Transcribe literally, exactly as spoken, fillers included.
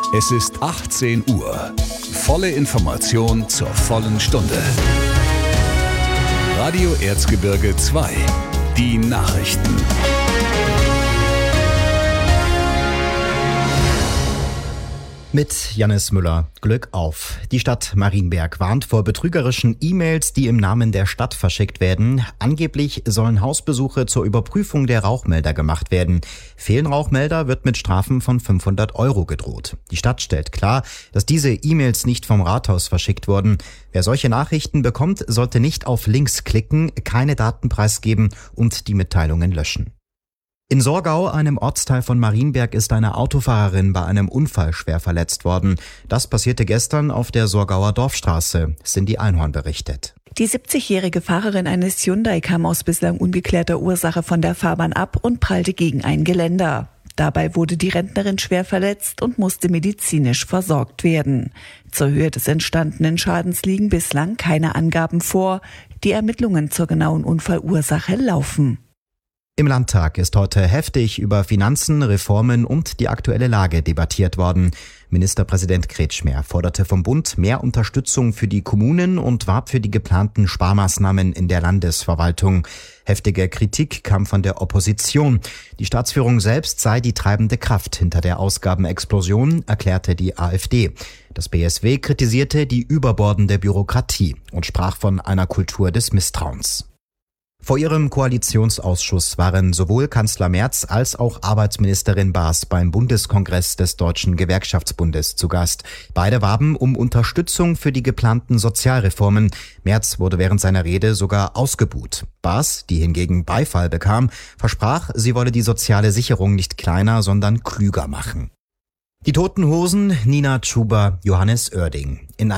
Es ist achtzehn Uhr. Volle Information zur vollen Stunde. Radio Erzgebirge zwei. Die Nachrichten. Mit Jannis Müller. Glück auf. Die Stadt Marienberg warnt vor betrügerischen E-Mails, die im Namen der Stadt verschickt werden. Angeblich sollen Hausbesuche zur Überprüfung der Rauchmelder gemacht werden. Fehlen Rauchmelder, wird mit Strafen von fünfhundert Euro gedroht. Die Stadt stellt klar, dass diese E-Mails nicht vom Rathaus verschickt wurden. Wer solche Nachrichten bekommt, sollte nicht auf Links klicken, keine Daten preisgeben und die Mitteilungen löschen. In Sorgau, einem Ortsteil von Marienberg, ist eine Autofahrerin bei einem Unfall schwer verletzt worden. Das passierte gestern auf der Sorgauer Dorfstraße. Cindy Einhorn berichtet. Die siebzigjährige Fahrerin eines Hyundai kam aus bislang ungeklärter Ursache von der Fahrbahn ab und prallte gegen ein Geländer. Dabei wurde die Rentnerin schwer verletzt und musste medizinisch versorgt werden. Zur Höhe des entstandenen Schadens liegen bislang keine Angaben vor. Die Ermittlungen zur genauen Unfallursache laufen. Im Landtag ist heute heftig über Finanzen, Reformen und die aktuelle Lage debattiert worden. Ministerpräsident Kretschmer forderte vom Bund mehr Unterstützung für die Kommunen und warb für die geplanten Sparmaßnahmen in der Landesverwaltung. Heftige Kritik kam von der Opposition. Die Staatsführung selbst sei die treibende Kraft hinter der Ausgabenexplosion, erklärte die AfD. Das B S W kritisierte die überbordende Bürokratie und sprach von einer Kultur des Misstrauens. Vor ihrem Koalitionsausschuss waren sowohl Kanzler Merz als auch Arbeitsministerin Baas beim Bundeskongress des Deutschen Gewerkschaftsbundes zu Gast. Beide warben um Unterstützung für die geplanten Sozialreformen. Merz wurde während seiner Rede sogar ausgebuht. Baas, die hingegen Beifall bekam, versprach, sie wolle die soziale Sicherung nicht kleiner, sondern klüger machen. Die Toten Hosen, Nina Chuba, Johannes Oerding.